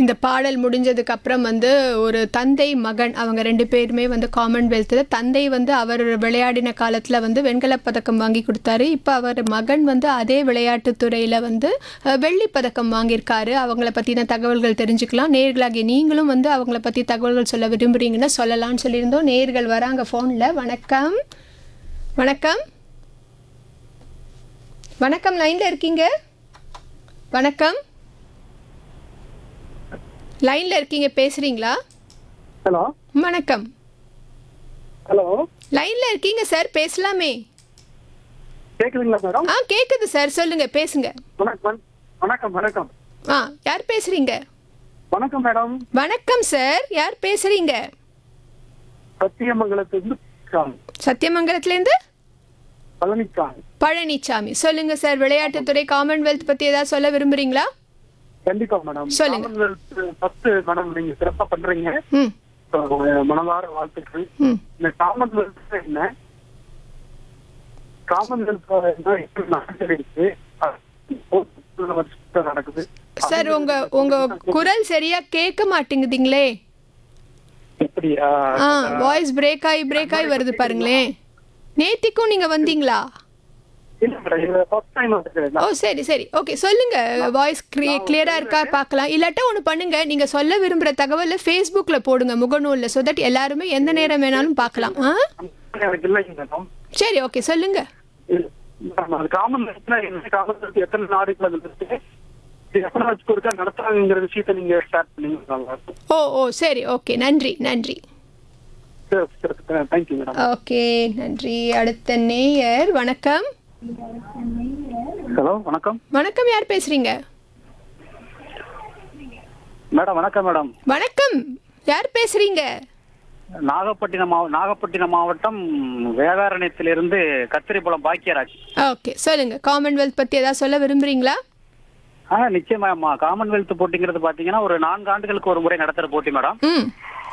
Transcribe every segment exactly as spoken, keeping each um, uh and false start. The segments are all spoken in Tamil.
இந்த பாடல் முடிஞ்சதுக்கு அப்புறம் வந்து ஒரு தந்தை மகன் அவங்க ரெண்டு பேருமே வந்து காமன்வெல்த்தில் தந்தை வந்து அவர் விளையாடின காலத்தில் வந்து வெண்கலப் பதக்கம் வாங்கி கொடுத்தாரு. இப்போ அவர் மகன் வந்து அதே விளையாட்டுத் துறையில் வந்து அஹ், வெள்ளிப் பதக்கம் வாங்கியிருக்காரு. அவங்கள பற்றின தகவல்கள் தெரிஞ்சுக்கலாம். நேர்களாகிய நீங்களும் வந்து அவங்கள பற்றி தகவல்கள் சொல்ல விரும்புகிறீங்கன்னா சொல்லலாம்னு சொல்லியிருந்தோம். நேர்கள் வராங்க ஃபோனில். வணக்கம் வணக்கம் வணக்கம் லைனில் இருக்கீங்க. வணக்கம் லைன்ல இருக்கீங்க, பேசுறீங்களா? ஹலோ வணக்கம். ஹலோ லைன்ல இருக்கீங்க சார், பேசலாமே. கேக்குதுங்களா மேடம்? ஆ கேக்குது சார், சொல்லுங்க, பேசுங்க. வணக்கம் வணக்கம் வணக்கம் ஆ யார் பேசுறீங்க? வணக்கம் மேடம். வணக்கம் சார், யார் பேசுறீங்க? சத்தியமங்கலத்திலிருந்து சாமி. சத்தியமங்கலத்திலேருந்து பழனிசாமி. பழனிசாமி. சொல்லுங்க சார், விளையாட்டுத்துறை காமன்வெல்த் பத்தி ஏதாவது சொல்ல விரும்புறீங்களா? கண்டிப்பா மேடம். சொல்லுங்க. ஃபர்ஸ்ட் மேடம் நீங்க சிறப்பா பண்றீங்க. ம் மனதார வாழ்த்துக்கள். ம் இந்த காமன்வெல்த் என்ன காமன்வெல்த் என்ன எப்படி நடந்துருக்கு நடக்குது சார், உங்க உங்க குரல் சரியா கேட்க மாட்டேங்குதுங்களே. எப்படியா? ஆ வாய்ஸ் பிரேக் ஆகி பிரேக் ஆகி வருது பாருங்களேன். நேத்திக்கும் நீங்க வந்தீங்களா? இல்ல மேடம், இது ஃபர்ஸ்ட் டைம் வந்துருக்கேன். ஓ சரி சரி, ஓகே, சொல்லுங்க. வாய்ஸ் கிளியரா இருக்கா பார்க்கலாம். இல்லாட்டா ஒன்று பண்ணுங்க, நீங்க சொல்ல விரும்புற தகவலை ஃபேஸ்புக்ல போடுங்க, முகநூல்ல, ஸோ தட் எல்லாருமே எந்த நேரம் வேணாலும் பார்க்கலாம். ஆ எனக்கு இல்லைங்க மேடம். சரி, ஓகே, சொல்லுங்க. காமன்வெல்த்னா என்ன, காமன்வெல்த் எத்தனை நாடுகள் அது இருக்கு, இது எத்தனை வச்சு ஒருக்கா நடத்துறாங்கிற விஷயத்த நீங்க ஸ்டார்ட் பண்ணீங்க. ஓ ஓ சரி, ஓகே, நன்றி நன்றி. Thank you madam. ஓகே, நன்றி. அடுத்த நேயர். வணக்கம் ஹலோ வணக்கம். வணக்கம், யார் பேசுறீங்க? மேடம் வணக்கம் மேடம். வணக்கம், யார் பேசுறீங்க? நாகப்பட்டினம் மாவ நாகப்பட்டினம் மாவட்டம் வேதாரண்யத்திலிருந்து கத்திரிப்புலம் பாக்கியராஜ். ஓகே, சொல்லுங்க. காமன்வெல்த் பத்தி ஏதாவது சொல்ல விரும்புறீங்களா? ஆ நிச்சயமா. காமன்வெல்த் போட்டிங்கிறது பாத்தீங்கன்னா ஒரு நான்கு ஆண்டுகளுக்கு ஒரு முறை நடத்துற போட்டி மேடம். ம்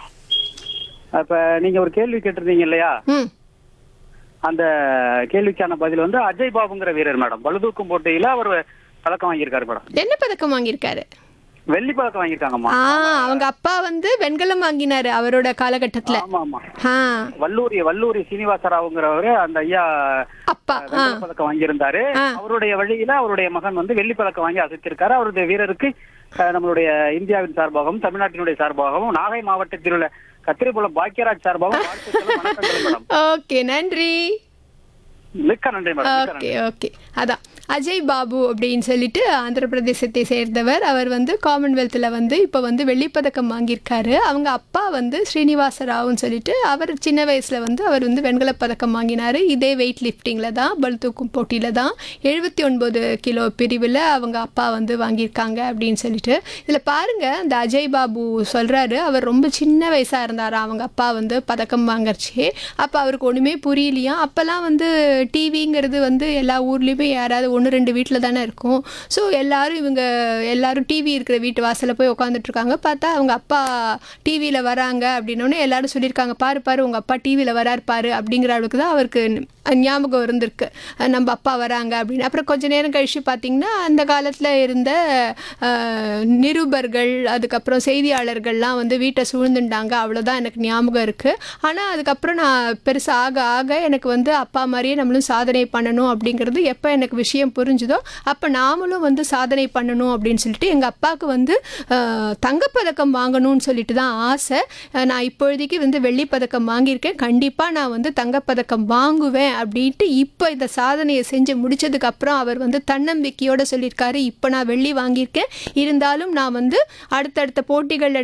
இப்ப நீங்க ஒரு கேள்வி கேட்டிருந்தீங்க இல்லையா, ம் அந்த கேள்விக்கான பதில் வந்து அஜய் பாபுங்கிற வீரர் மேடம். பளுதூக்கும் போட்டியில அவர் பதக்கம் வாங்கியிருக்காரு மேடம். என்ன பதக்கம் வாங்கியிருக்காரு? வெள்ளி பதக்கம் வாங்கியிருக்காங்கம்மா. ஆ அவங்க அப்பா வந்து வெண்கலம் வாங்கினாரு அவரோட காலகட்டத்துல. ஆமா ஆமா. ஆ வல்லூரி வல்லூரி சீனிவாசராவுங்கிறவரு அந்த ஐயா அப்பா வெள்ளி பதக்கம் வாங்கியிருந்தாரு. அவருடைய வழியில அவருடைய மகன் வந்து வெள்ளி பதக்கம் வாங்கி அசைத்திருக்காரு. அவருடைய வீரருக்கு அஹ், நம்மளுடைய இந்தியாவின் சார்பாகவும் தமிழ்நாட்டினுடைய சார்பாகவும் நாகை மாவட்டத்தில் உள்ள கத்திரிப்புலம் பாக்கியராஜ் சார்பாகவும் வாழ்த்துக்களும் வணக்கங்களும் மேடம். ஓகே, நன்றி. மிக்க நன்றி மேடம். மிக்க ஓகே நன்றி. ஓகே, அதான் அஜய் பாபு அப்படின்னு சொல்லிட்டு ஆந்திர பிரதேசத்தை சேர்ந்தவர். அவர் வந்து காமன்வெல்த்தில் வந்து இப்போ வந்து வெள்ளிப்பதக்கம் வாங்கியிருக்காரு. அவங்க அப்பா வந்து ஸ்ரீனிவாச ராவ்னு சொல்லிட்டு அவர் சின்ன வயசில் வந்து அவர் வந்து வெண்கலப் பதக்கம் வாங்கினார். இதே வெயிட் லிஃப்டிங்கில் தான், பளு தூக்கும் போட்டியில் தான் எழுபத்தி ஒன்பது கிலோ பிரிவில் அவங்க அப்பா வந்து வாங்கியிருக்காங்க அப்படின்னு சொல்லிட்டு. இதில் பாருங்கள், அந்த அஜய் பாபு சொல்கிறாரு, அவர் ரொம்ப சின்ன வயசாக இருந்தார் அவங்க அப்பா வந்து பதக்கம் வாங்கறச்சே. அப்போ அவருக்கு ஒன்றுமே புரியலையா. அப்போல்லாம் வந்து டிவிங்கிறது வந்து எல்லா ஊர்லேயுமே யாராவது ஒன்று ரெண்டு வீட்டில் தானே இருக்கும். ஸோ எல்லோரும் இவங்க எல்லோரும் டிவி இருக்கிற வீட்டு வாசலில் போய் உட்காந்துட்ருக்காங்க. பார்த்தா அவங்க அப்பா டிவியில் வராங்க அப்படின்னோடனே எல்லோரும் சொல்லியிருக்காங்க, பாரு பாரு உங்கள் அப்பா டிவியில் வராரு பாரு, அப்படிங்கிற அளவுக்கு தான் அவருக்கு ஞாபகம் இருந்திருக்கு, நம்ம அப்பா வராங்க அப்படின்னு. அப்புறம் கொஞ்சம் நேரம் கழித்து பார்த்திங்கன்னா அந்த காலத்தில் இருந்த நிருபர்கள் அதுக்கப்புறம் செய்தியாளர்கள்லாம் வந்து வீட்டை சூழ்ந்துட்டாங்க. அவ்வளோதான் எனக்கு ஞாபகம் இருக்குது. ஆனால் அதுக்கப்புறம் நான் பெருசாக ஆக ஆக எனக்கு வந்து அப்பா மாதிரியே நம்மளும் சாதனை பண்ணணும் அப்படிங்கிறது எப்போ எனக்கு விஷயம் புரிஞ்சுதோ அப்போ நாமளும் வந்து சாதனை பண்ணணும் அப்படின்னு சொல்லிட்டு எங்கள் அப்பாவுக்கு வந்து தங்கப்பதக்கம் வாங்கணும்னு சொல்லிட்டு தான் ஆசை. நான் இப்பொழுதைக்கு வந்து வெள்ளிப்பதக்கம் வாங்கியிருக்கேன். கண்டிப்பாக நான் வந்து தங்கப்பதக்கம் வாங்குவேன் அப்படின்ட்டு இப்போ இந்த சாதனையை செஞ்சு முடிச்சதுக்கப்புறம் அவர் வந்து தன்னம்பிக்கையோடு சொல்லியிருக்காரு, இப்போ நான் வெள்ளி வாங்கியிருக்கேன், இருந்தாலும் நான் வந்து அடுத்தடுத்த போட்டிகளில்